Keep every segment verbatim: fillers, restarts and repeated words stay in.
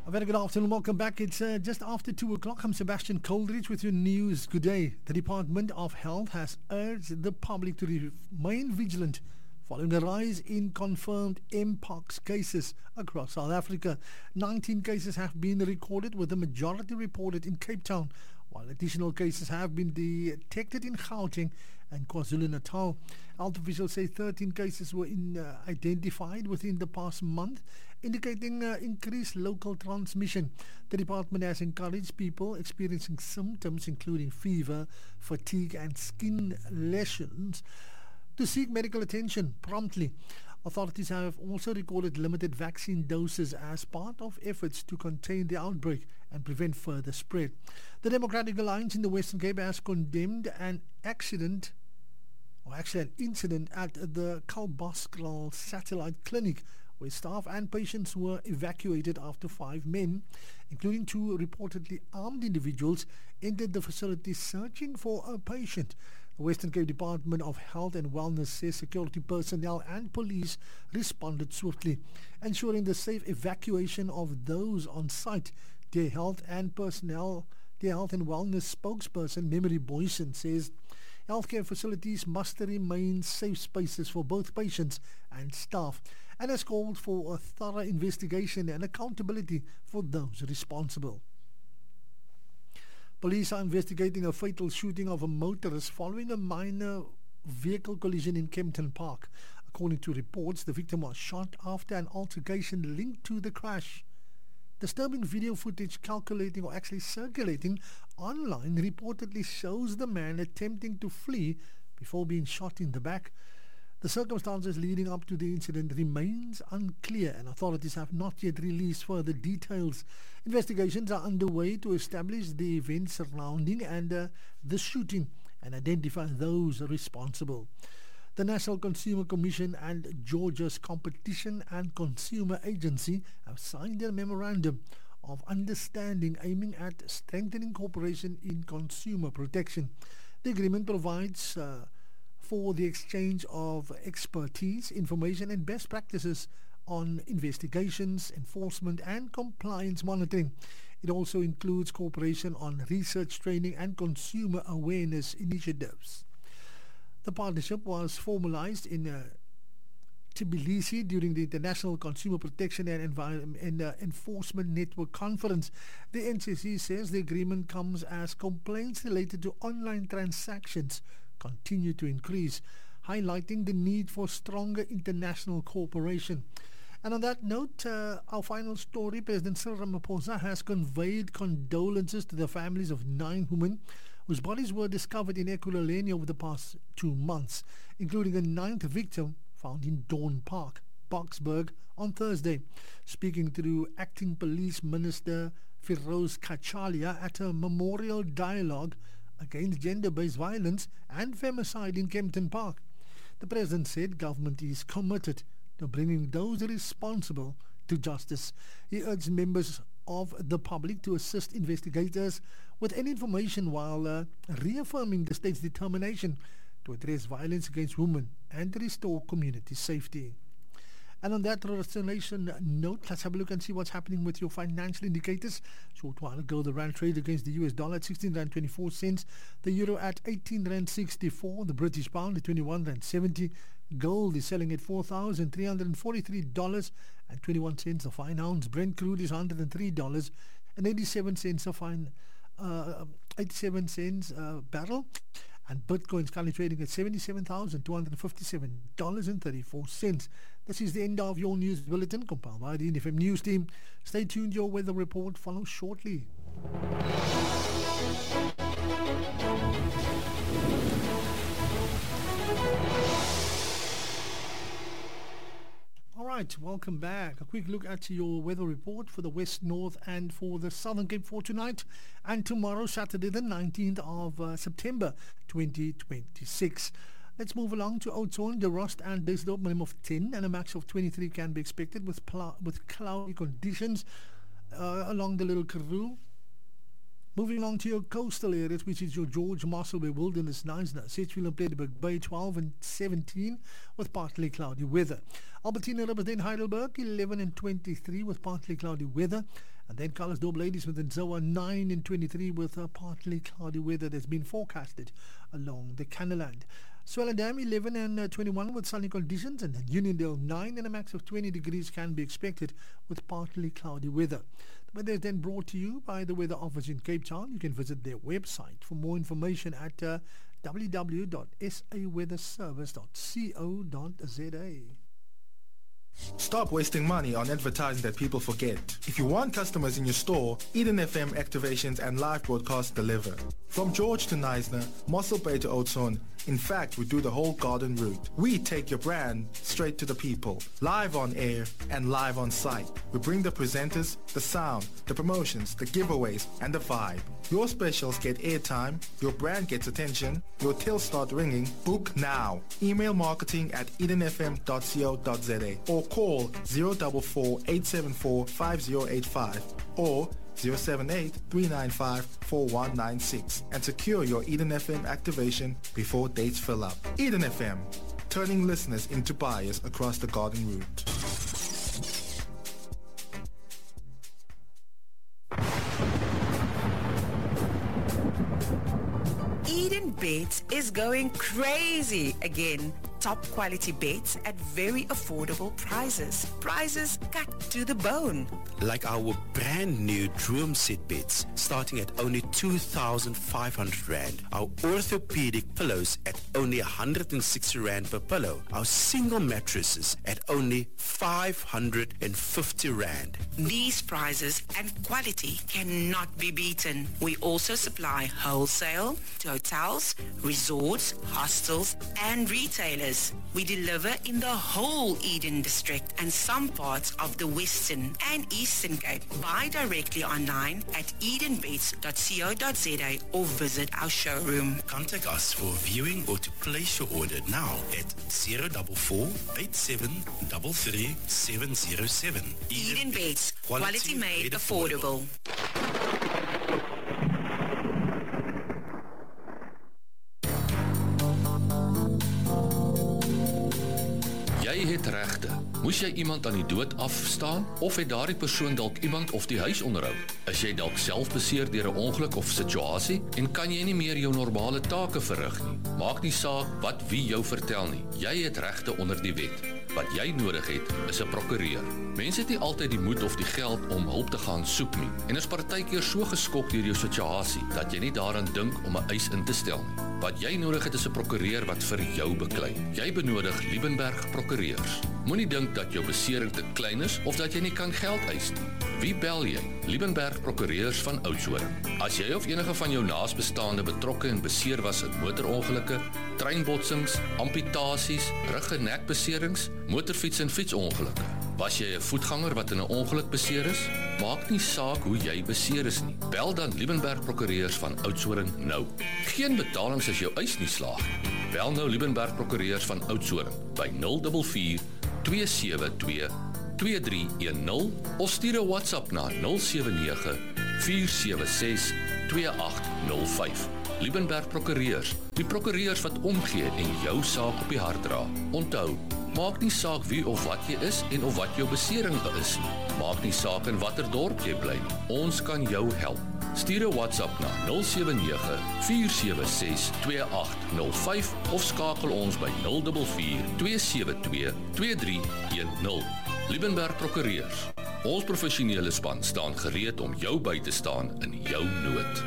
A very good afternoon. Welcome back. It's uh, just after two o'clock. I'm Sebastian Coldridge with your news. Good day. The Department of Health has urged the public to remain vigilant following a rise in confirmed Mpox cases across South Africa. nineteen cases have been recorded, with the majority reported in Cape Town, while additional cases have been detected in Gauteng and KwaZulu-Natal. Health officials say thirteen cases were in, uh, identified within the past month, indicating uh, increased local transmission. The department has encouraged people experiencing symptoms including fever, fatigue and skin lesions to seek medical attention promptly. Authorities have also recorded limited vaccine doses as part of efforts to contain the outbreak and prevent further spread. The Democratic Alliance in the Western Cape has condemned an accident, or actually an incident, at the Kalbaskral Satellite Clinic, where staff and patients were evacuated after five men, including two reportedly armed individuals, entered the facility searching for a patient. The Western Cape Department of Health and Wellness says security personnel and police responded swiftly, ensuring the safe evacuation of those on site. Their health and personnel, their health and wellness spokesperson, Memory Boyson, says healthcare facilities must remain safe spaces for both patients and staff, and has called for a thorough investigation and accountability for those responsible. Police are investigating a fatal shooting of a motorist following a minor vehicle collision in Kempton Park. According to reports, the victim was shot after an altercation linked to the crash. Disturbing video footage calculating or actually circulating online reportedly shows the man attempting to flee before being shot in the back. The circumstances leading up to the incident remains unclear, and authorities have not yet released further details. Investigations are underway to establish the events surrounding and uh, the shooting and identify those responsible. The National Consumer Commission and Georgia's Competition and Consumer Agency have signed a memorandum of understanding aiming at strengthening cooperation in consumer protection. The agreement provides uh, for the exchange of expertise, information and best practices on investigations, enforcement and compliance monitoring. It also includes cooperation on research, training and consumer awareness initiatives. The partnership was formalized in uh, Tbilisi during the International Consumer Protection and, Envi- and uh, Enforcement Network Conference. The N C C says the agreement comes as complaints related to online transactions continue to increase, highlighting the need for stronger international cooperation. And on that note, uh, our final story, President Cyril Ramaphosa has conveyed condolences to the families of nine women whose bodies were discovered in Ekurhuleni over the past two months, including a ninth victim found in Dawn Park, Boksburg, on Thursday. Speaking to Acting Police Minister Firoz Kachalia at a memorial dialogue against gender-based violence and femicide in Kempton Park, the President said government is committed to bringing those responsible to justice. He urged members of the public to assist investigators with any information while uh, reaffirming the state's determination to address violence against women and to restore community safety. And on that resolution note, let's have a look and see what's happening with your financial indicators. Short while ago, the rand traded against the U S dollar at sixteen rand twenty-four cents, the euro at eighteen rand sixty-four, the British pound at twenty-one rand seventy, gold is selling at four thousand three hundred forty-three dollars and twenty-one cents a fine ounce. Brent crude is one hundred three dollars and eighty-seven cents a fine, uh, eighty-seven cents a barrel. And Bitcoin is currently trading at seventy-seven thousand two hundred fifty-seven dollars and thirty-four cents. This is the end of your news bulletin compiled by the N F M News team. Stay tuned, your weather report follows shortly. Alright, welcome back. A quick look at your weather report for the West, North and for the Southern Cape for tonight and tomorrow, Saturday the nineteenth of uh, September twenty twenty-six. Let's move along to Oudtshoorn, De Rust and Desdorp. Minimum of ten and a max of twenty-three can be expected with pl- with cloudy conditions uh, along the Little Karoo. Moving along to your coastal areas, which is your George Marcelway Wilderness Knysna, Sedgefield and Plettenberg Bay twelve and seventeen with partly cloudy weather. Albertina, Riverdale, Heidelberg eleven and twenty-three with partly cloudy weather. And then Carlsdorp, Ladysmith and Zoa nine and twenty-three with a partly cloudy weather that's been forecasted along the Canaland. Swellendam eleven and twenty-one with sunny conditions, and then Uniondale nine and a max of twenty degrees can be expected with partly cloudy weather. The weather is then brought to you by the Weather Office in Cape Town. You can visit their website for more information at uh, w w w dot s a weather service dot co dot z a. Stop wasting money on advertising that people forget. If you want customers in your store, Eden F M activations and live broadcasts deliver. From George to Knysna, Mossel Bay to Oudtshoorn, in fact, we do the whole garden route. We take your brand straight to the people, live on air and live on site. We bring the presenters, the sound, the promotions, the giveaways, and the vibe. Your specials get airtime, your brand gets attention, your tills start ringing. Book now. Email marketing at eden f m dot co dot z a or call zero four four, eight seven four, five zero eight five or zero seven eight, three nine five, four one nine six and secure your Eden F M activation before dates fill up. Eden F M, turning listeners into buyers across the garden route. Eden Beds is going crazy again. Top quality beds at very affordable prices. Prices cut to the bone. Like our brand new Droom Set beds starting at only two thousand five hundred rand. Our orthopedic pillows at only one hundred sixty rand per pillow. Our single mattresses at only five hundred fifty rand. These prices and quality cannot be beaten. We also supply wholesale to hotels, resorts, hostels, and retailers. We deliver in the whole Eden district and some parts of the Western and Eastern Cape. Buy directly online at eden beds dot co dot z a or visit our showroom. Contact us for viewing or to place your order now at zero four four, eight seven three three, seven zero seven. Eden, Eden Beds, quality, quality made, made affordable. affordable. Jy het regte. Moes jy iemand aan die dood afstaan of het daardie persoon dalk iemand of die huis onderhou? Is jy dalk self beseer deur 'n ongeluk of situasie en kan jy nie meer jou normale take verrig nie? Maak nie saak wat wie jou vertel nie. Jy het regte onder die wet. Wat jy nodig het, is 'n prokureur. Mense het nie altyd die moed of die geld om hulp te gaan soek nie en is partykeer so geskok deur jou situasie dat jy nie daaraan dink om 'n eis in te stel nie. Wat jy nodig het is 'n prokureur wat vir jou beklei. Jy benodig Liebenberg Prokureurs. Moenie dink dat jou besering te klein is of dat jy nie kan geld eis nie. Wie bel jy? Liebenberg Prokureurs van Oudtshoorn. As jy of enige van jou naasbestaande betrokke en beseer was in motorongelukke, treinbotsings, amputasies, rug- en nekbeserings, motorfiets- en fietsongelukke. Was jy 'n voetganger wat in 'n ongeluk beseer is? Maak nie saak hoe jy beseer is nie. Bel dan Liebenberg Prokureurs van Oudtshoorn nou. Geen betalings as jou eis nie slaag. Bel nou Liebenberg Prokureurs van Oudtshoorn by nul vier vier, twee sewe twee, twee drie een nul of stuur 'n WhatsApp na nul sewe nege, vier sewe ses, twee agt nul vyf. Liebenberg Prokureurs, die prokureurs wat omgee en jou saak op die hart dra. Onthou, maak nie saak wie of wat jy is en of wat jou besering is nie. Maak nie saak in watter dorp jy bly nie. Ons kan jou help. Stuur 'n WhatsApp na nul sewe nege, vier sewe ses, twee agt nul vyf of skakel ons by nul vier vier, twee sewe twee, twee drie een nul. Liebenberg Prokureurs. Ons professionele span staan gereed om jou by te staan in jou nood.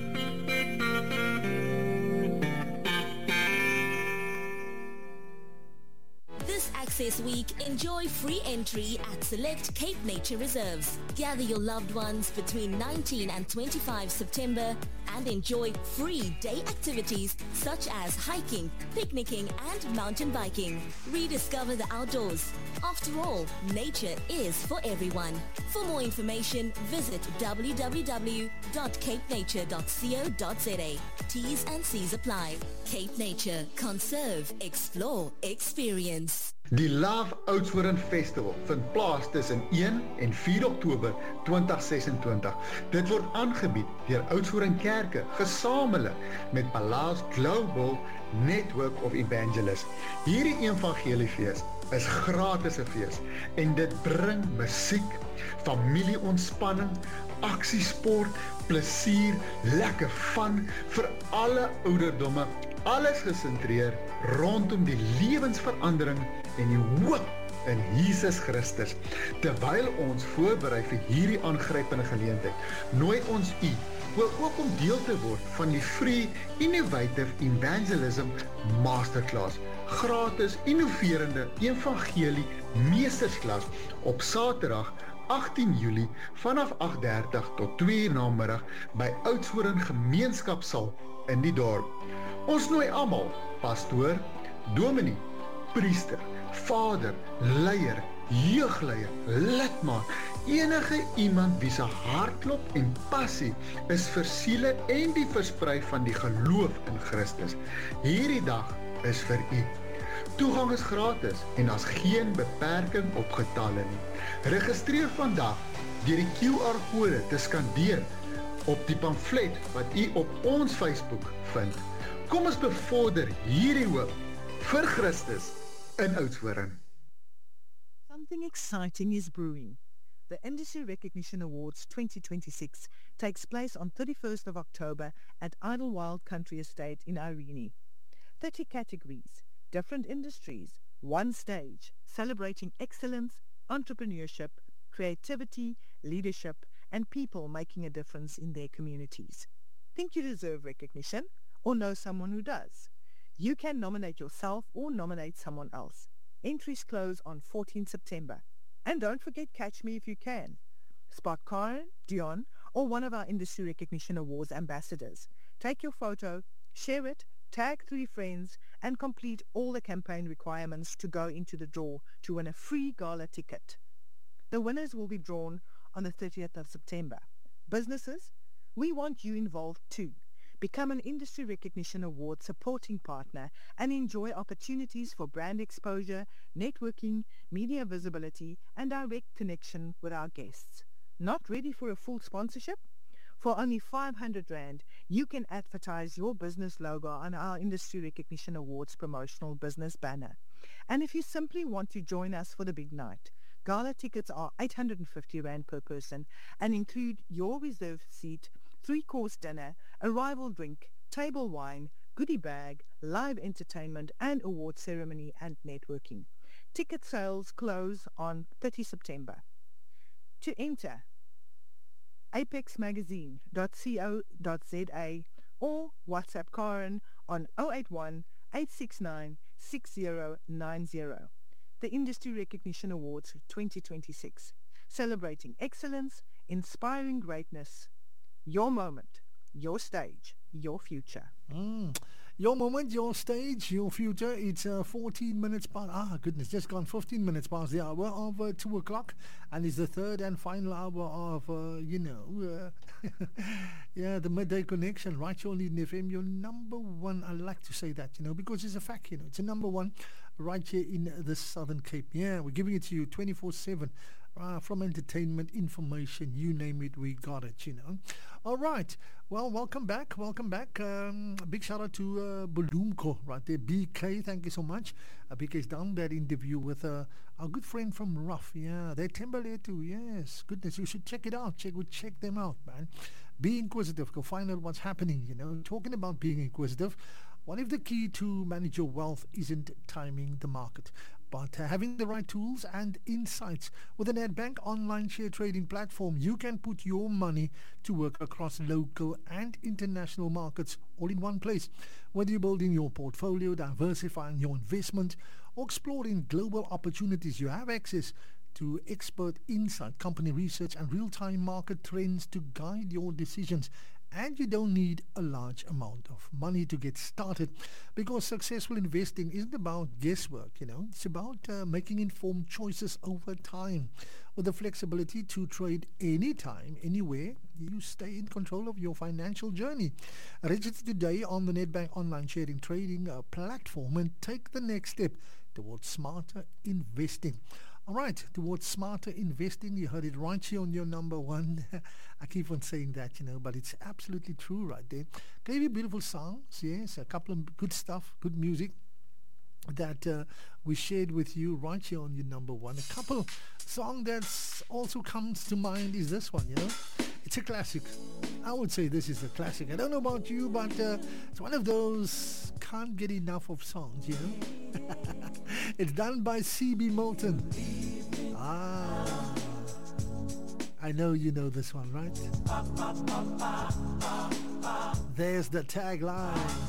Access Week, enjoy free entry at select Cape Nature Reserves. Gather your loved ones between nineteenth and twenty-fifth September and enjoy free day activities such as hiking, picnicking and mountain biking. Rediscover the outdoors. After all, nature is for everyone. For more information, visit w w w dot cape nature dot co dot z a. T's and C's apply. Cape Nature. Conserve, explore, experience. Die Love Oudtshoorn Festival vind plaas tussen een en vier Oktober twintig sesentwintig. Dit word aangebied deur Oudtshoorn Kerke, gesamentlik met Palace Global Network of Evangelists. Hierdie evangeliefees is gratis 'n fees en dit bring musiek, familieontspanning, aksiesport, plesier, lekker van vir alle ouderdomme, alles gesentreer rondom die lewensverandering en die hoop in Jesus Christus. Terwyl ons voorberei vir hierdie aangrypende geleentheid, nooi ons u wil ook om deel te word van die Free Innovative Evangelism Masterclass, gratis innoverende evangelie meestersklas op Saterdag agtien Julie vanaf agt dertig tot twee uur namiddag by Oudtshoorn Gemeenskapsaal in die dorp. Ons nooi almal, pastoor, dominee, priester, vader, leier, jeugleier, lidmaat, enige iemand wie se hartklop en passie is vir siele en die versprei van die geloof in Christus. Hierdie dag is vir u. Toegang is gratis en daar's geen beperking op getalle nie. Registreer vandag deur die Q R kode te skandeer op die pamflet wat u op ons Facebook vind. Kom ons bevorder hierdie hoop vir Christus in Oudtshoorn. Something exciting is brewing. The Industry Recognition Awards twenty twenty-six takes place on thirty-first of October at Idlewild Country Estate in Irene. thirty categories, different industries, one stage, celebrating excellence, entrepreneurship, creativity, leadership, and people making a difference in their communities. Think you deserve recognition or know someone who does? You can nominate yourself or nominate someone else. Entries close on fourteenth September. And don't forget Catch Me If You Can. Spot Karen, Dion, or one of our Industry Recognition Awards ambassadors. Take your photo, share it, tag three friends, and complete all the campaign requirements to go into the draw to win a free gala ticket. The winners will be drawn on the thirtieth of September. Businesses, we want you involved too. Become an Industry Recognition Award supporting partner and enjoy opportunities for brand exposure, networking, media visibility, and direct connection with our guests. Not ready for a full sponsorship? For only five hundred rand, you can advertise your business logo on our Industry Recognition Awards promotional business banner. And if you simply want to join us for the big night, gala tickets are eight hundred fifty rand per person and include your reserved seat, three-course dinner, arrival drink, table wine, goodie bag, live entertainment, and award ceremony and networking. Ticket sales close on thirtieth September. To enter, apex magazine dot co dot za or WhatsApp Karen on zero eight one, eight six nine, six zero nine zero. The Industry Recognition Awards twenty twenty-six, celebrating excellence, inspiring greatness. Your moment, your stage, your future. Mm. Your moment, your stage, your future. It's uh, fourteen minutes past, ah goodness, just gone fifteen minutes past the hour of uh, two o'clock, and it's the third and final hour of, uh, you know, uh, yeah, the midday connection, right here on Eden F M, your number one. I like to say that, you know, because it's a fact, you know, it's a number one right here in the Southern Cape. Yeah, we're giving it to you twenty-four seven. Uh, from entertainment, information, you name it, we got it, you know. All right. Well, welcome back. Welcome back. Um, a big shout out to uh, Bulumko right there. B K, thank you so much. Uh, B K's done that interview with uh, our good friend from Rough. Yeah, they're Timberlake too. Yes, goodness, you should check it out. Check, check them out, man. Be inquisitive. Go find out what's happening, you know. Talking about being inquisitive, what if the key to manage your wealth isn't timing the market, but uh, having the right tools and insights? With a Nedbank online share trading platform, you can put your money to work across local and international markets all in one place. Whether you're building your portfolio, diversifying your investment, or exploring global opportunities, you have access to expert insight, company research, and real-time market trends to guide your decisions. And you don't need a large amount of money to get started, because successful investing isn't about guesswork, you know. It's about uh, making informed choices over time. With the flexibility to trade anytime, anywhere, you stay in control of your financial journey. Register today on the Nedbank online sharing trading uh, platform and take the next step towards smarter investing. All right, towards smarter investing, you heard it right here on your number one. I keep on saying that, you know, but it's absolutely true right there. Gave you beautiful songs, yes, a couple of good stuff, good music that uh, we shared with you right here on your number one. A couple song that's also comes to mind is this one, you know. It's a classic. I would say this is a classic. I don't know about you, but uh, it's one of those can't get enough of songs, you know. It's done by C B Milton. Ah, I know you know this one, right? There's the tagline.